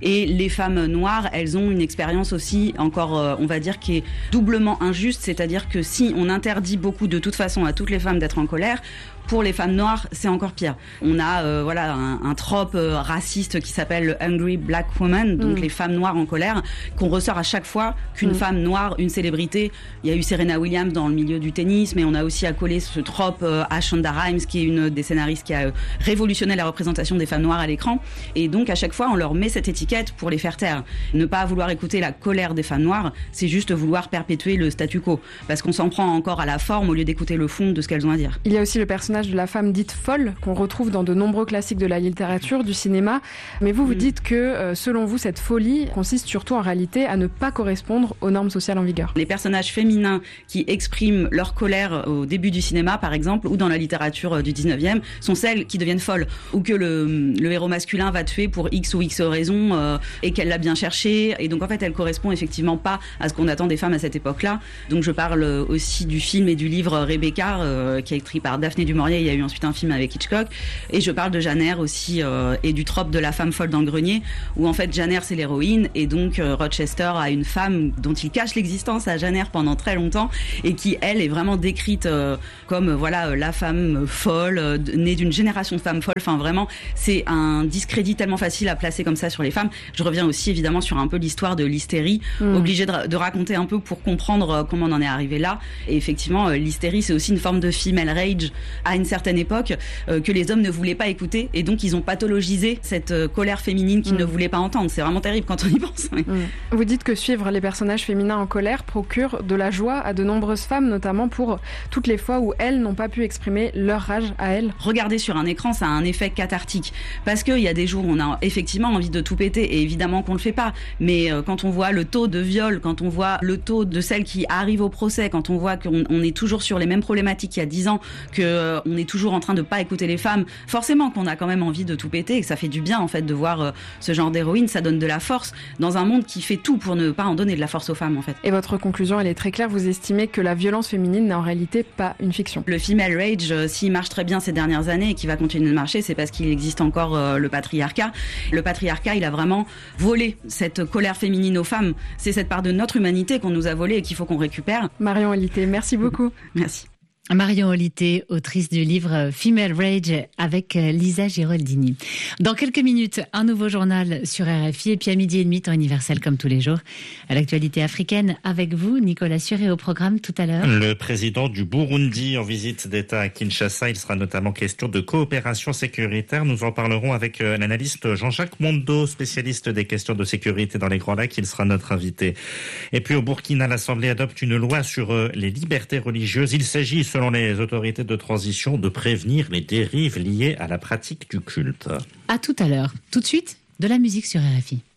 les femmes noires, elles ont une expérience aussi encore, euh, on va dire, qui est doublement injuste, c'est-à-dire que si on interdit beaucoup de toute façon à toutes les femmes d'être en colère, pour les femmes noires, c'est encore pire. On a euh, voilà un, un trope euh, raciste qui s'appelle le Angry Black Woman, donc mmh. les femmes noires en colère, qu'on ressort à chaque fois qu'une mmh. femme noire, une célébrité. Il y a eu Serena Williams dans le milieu du tennis, mais on a aussi accolé ce trope euh, à Shonda Rhimes, qui est une des scénaristes qui a euh, révolutionné la représentation des femmes noires à l'écran. Et donc à chaque fois, on leur met cette étiquette pour les faire taire. Ne pas vouloir écouter la colère des femmes noires, c'est juste vouloir perpétuer le statu quo, parce qu'on s'en prend encore à la forme au lieu d'écouter le fond de ce qu'elles ont à dire. Il y a aussi le personnage de la femme dite folle qu'on retrouve dans de nombreux classiques de la littérature, du cinéma. Mais vous, vous dites que, euh, selon vous, cette folie consiste surtout en réalité à ne pas correspondre aux normes sociales en vigueur. Les personnages féminins qui expriment leur colère au début du cinéma, par exemple, ou dans la littérature du dix-neuvième, sont celles qui deviennent folles. Ou que le, le héros masculin va tuer pour X ou X raisons euh, et qu'elle l'a bien cherché. Et donc, en fait, elle correspond effectivement pas à ce qu'on attend des femmes à cette époque-là. Donc, je parle aussi du film et du livre Rebecca, euh, qui est écrit par Daphné du Maurier. Il y a eu ensuite un film avec Hitchcock, et je parle de Jane Eyre aussi, euh, et du trope de la femme folle dans le grenier, où en fait Jane Eyre c'est l'héroïne, et donc euh, Rochester a une femme dont il cache l'existence à Jane Eyre pendant très longtemps, et qui elle est vraiment décrite euh, comme euh, voilà euh, la femme folle, euh, née d'une génération de femmes folles. Enfin vraiment, c'est un discrédit tellement facile à placer comme ça sur les femmes. Je reviens aussi évidemment sur un peu l'histoire de l'hystérie, mmh. obligée de, de raconter un peu pour comprendre euh, comment on en est arrivé là. Et effectivement, euh, l'hystérie c'est aussi une forme de female rage à une certaine époque, euh, que les hommes ne voulaient pas écouter, et donc ils ont pathologisé cette euh, colère féminine qu'ils mmh. ne voulaient pas entendre. C'est vraiment terrible quand on y pense. Oui. Mmh. Vous dites que suivre les personnages féminins en colère procure de la joie à de nombreuses femmes, notamment pour toutes les fois où elles n'ont pas pu exprimer leur rage à elles. Regarder sur un écran, ça a un effet cathartique, parce qu'il y a des jours où on a effectivement envie de tout péter, et évidemment qu'on le fait pas, mais euh, quand on voit le taux de viol, quand on voit le taux de celles qui arrivent au procès, quand on voit qu'on on est toujours sur les mêmes problématiques qu'il y a dix ans, qu'on euh, est toujours en train de pas écouter les femmes, forcément qu'on a quand même envie de tout péter, et que ça fait du bien en fait de voir euh, ce genre d'héroïne. Ça donne de la force dans un monde qui fait tout pour ne pas en donner de la force aux femmes en fait. Et votre conclusion, elle est très claire, vous estimez que la violence féminine n'est en réalité pas une fiction. Le female rage, euh, s'il marche très bien ces dernières années et qui va continuer de marcher, c'est parce qu'il existe encore euh, le patriarcat. Le patriarcat, il a vraiment volé cette colère féminine aux femmes. C'est cette part de notre humanité qu'on nous a volée et qu'il faut qu'on récupère. Marion Olité, merci beaucoup. Merci. Marion Olité, autrice du livre Female Rage avec Lisa Giraldini. Dans quelques minutes, un nouveau journal sur R F I, et puis à midi et demi, temps universel comme tous les jours. À l'actualité africaine, avec vous, Nicolas Suré, au programme tout à l'heure. Le président du Burundi en visite d'État à Kinshasa. Il sera notamment question de coopération sécuritaire. Nous en parlerons avec l'analyste Jean-Jacques Mondo, spécialiste des questions de sécurité dans les Grands Lacs. Il sera notre invité. Et puis au Burkina, l'Assemblée adopte une loi sur les libertés religieuses. Il s'agit, selon les autorités de transition, de prévenir les dérives liées à la pratique du culte. À tout à l'heure. Tout de suite, de la musique sur R F I.